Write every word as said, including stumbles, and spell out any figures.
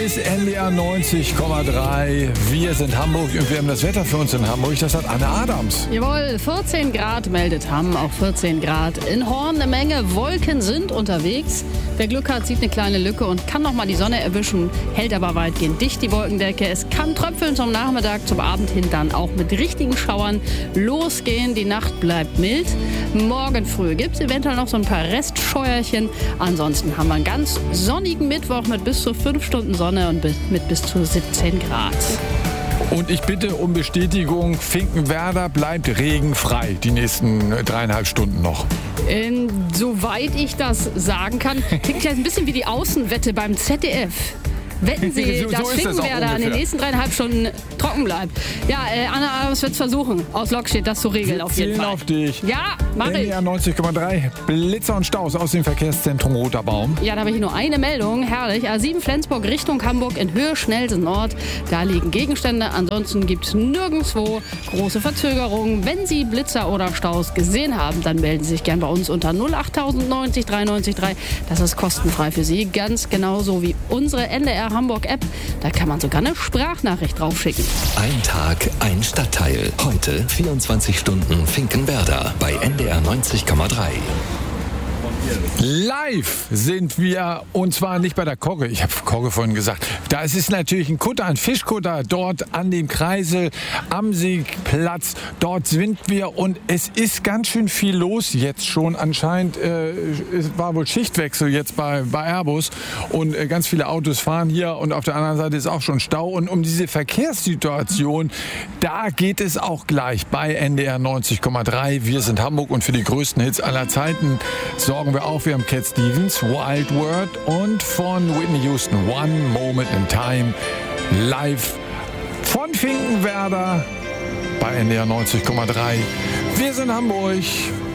ist N D R neunzig Komma drei. Wir sind Hamburg und wir haben das Wetter für uns in Hamburg. Das hat Anne Adams. Jawohl, vierzehn Grad meldet Hamm, auch vierzehn Grad. In Horn eine Menge Wolken sind unterwegs. Wer Glück hat, sieht eine kleine Lücke und kann noch mal die Sonne erwischen, hält aber weitgehend dicht die Wolkendecke. Es kann tröpfeln zum Nachmittag, zum Abend hin dann auch mit richtigen Schauern losgehen. Die Nacht bleibt mild. Morgen früh gibt es eventuell noch so ein paar Restscheuerchen. Ansonsten haben wir einen ganz sonnigen Mittwoch mit bis zu fünf Stunden Sonne und mit bis zu siebzehn Grad. Und ich bitte um Bestätigung, Finkenwerder bleibt regenfrei die nächsten dreieinhalb Stunden noch. Ähm, soweit ich das sagen kann, klingt ja ein bisschen wie die Außenwette beim Z D F. Wetten Sie, so, dass so Finkenwerder in den nächsten dreieinhalb Stunden trocken bleibt. Ja, äh, Anna Adams wird es versuchen, aus Lokstedt das zu regeln. Wir auf jeden zählen Fall. auf dich. Ja, mach N ich. D R neunzig Komma drei, Blitzer und Staus aus dem Verkehrszentrum Roter Baum. Ja, da habe ich nur eine Meldung. Herrlich. A sieben Flensburg Richtung Hamburg in Höhe Schnellsen Nord. Da liegen Gegenstände. Ansonsten gibt es nirgendwo große Verzögerungen. Wenn Sie Blitzer oder Staus gesehen haben, dann melden Sie sich gern bei uns unter null acht neunzig drei neun drei. Das ist kostenfrei für Sie. Ganz genauso wie unsere N D R Hamburg App. Da kann man sogar eine Sprachnachricht draufschicken. Ein Tag, ein Stadtteil. Heute vierundzwanzig Stunden Finkenwerder bei N D R neunzig Komma drei. Live sind wir, und zwar nicht bei der Kogge, ich habe Kogge vorhin gesagt, da ist es natürlich ein Kutter, ein Fischkutter, dort an dem Kreisel am Siegplatz, dort sind wir und es ist ganz schön viel los jetzt schon, anscheinend äh, es war wohl Schichtwechsel jetzt bei, bei Airbus und äh, ganz viele Autos fahren hier und auf der anderen Seite ist auch schon Stau und um diese Verkehrssituation, da geht es auch gleich bei N D R neunzig Komma drei, wir sind Hamburg und für die größten Hits aller Zeiten sorgen wir auf. Wir haben Cat Stevens, Wild World und von Whitney Houston, One Moment in Time, live von Finkenwerder bei N D R neunzig Komma drei. Wir sind Hamburg.